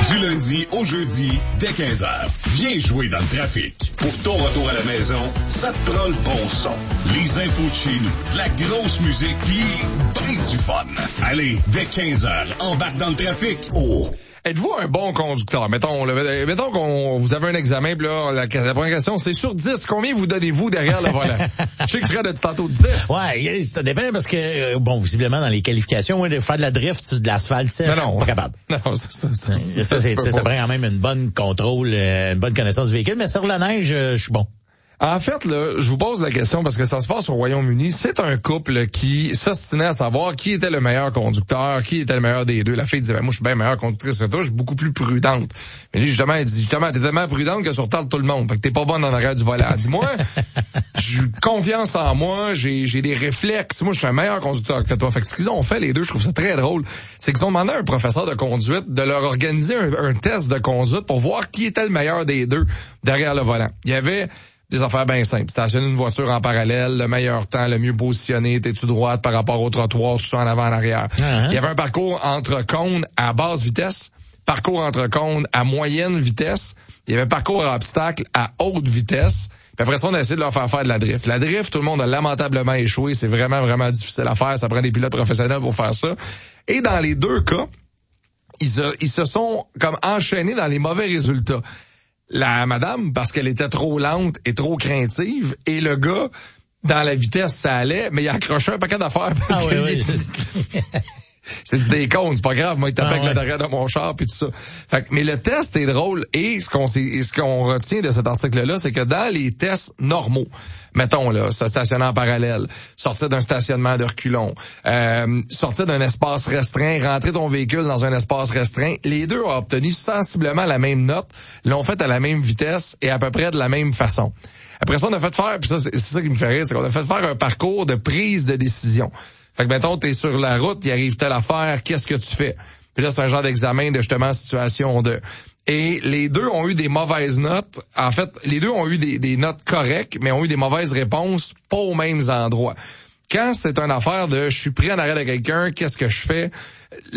Du lundi au jeudi, dès 15h. Viens jouer dans le trafic. Pour ton retour à la maison, ça te prend le bon son. Les infos de chez nous, de la grosse musique, pis ben du fun. Allez, dès 15h, embarque dans le trafic. Oh! Êtes-vous un bon conducteur? Mettons qu'on vous avez un examen, pis là, la première question, c'est sur 10, combien vous donnez-vous derrière le volant? Je sais que Fred a dit tantôt 10. Ouais, ça dépend parce que, visiblement, dans les qualifications, de faire de la drift sur de l'asphalte sèche, non, pas capable. Non, ça prend quand même une bonne contrôle, une bonne connaissance du véhicule, mais sur la neige, je suis bon. En fait, là, je vous pose la question parce que ça se passe au Royaume-Uni. C'est un couple qui s'ostinait à savoir qui était le meilleur conducteur, qui était le meilleur des deux. La fille dit, moi, je suis bien meilleure conductrice que toi, je suis beaucoup plus prudente. Mais lui, justement, elle dit, t'es tellement prudente que tu retardes tout le monde. Fait que t'es pas bonne en arrière du volant. Elle dit, moi, j'ai confiance en moi, j'ai des réflexes. Moi, je suis un meilleur conducteur que toi. Fait que ce qu'ils ont fait, les deux, je trouve ça très drôle, c'est qu'ils ont demandé à un professeur de conduite de leur organiser un test de conduite pour voir qui était le meilleur des deux derrière le volant. Il y avait des affaires bien simples. Stationner une voiture en parallèle, le meilleur temps, le mieux positionné, t'es-tu droite par rapport au trottoir, tout ça en avant, en arrière. Il y avait un parcours entre cônes à basse vitesse, parcours entre cônes à moyenne vitesse, il y avait un parcours à obstacle à haute vitesse. Puis après ça, on a essayé de leur faire de la drift. La drift, tout le monde a lamentablement échoué. C'est vraiment, vraiment difficile à faire. Ça prend des pilotes professionnels pour faire ça. Et dans les deux cas, ils se sont comme enchaînés dans les mauvais résultats. La madame, parce qu'elle était trop lente et trop craintive, et le gars, dans la vitesse, ça allait, mais il a accroché un paquet d'affaires. Ah oui. C'est des cons, c'est pas grave, moi, il tapait avec la derrière de mon char puis tout ça. Fait que, mais le test est drôle, et ce qu'on retient de cet article-là, c'est que dans les tests normaux, mettons, là, se stationner en parallèle, sortir d'un stationnement de reculons, sortir d'un espace restreint, rentrer ton véhicule dans un espace restreint, les deux ont obtenu sensiblement la même note, l'ont fait à la même vitesse et à peu près de la même façon. Après ça, on a fait faire, puis ça, c'est ça qui me fait rire, c'est qu'on a fait faire un parcours de prise de décision. Fait que, mettons, t'es sur la route, il arrive telle affaire, qu'est-ce que tu fais? Puis là, c'est un genre d'examen de, justement, situation 2. Et les deux ont eu des mauvaises notes. En fait, les deux ont eu des notes correctes, mais ont eu des mauvaises réponses, pas aux mêmes endroits. Quand c'est une affaire de, je suis pris en arrêt de quelqu'un, qu'est-ce que je fais?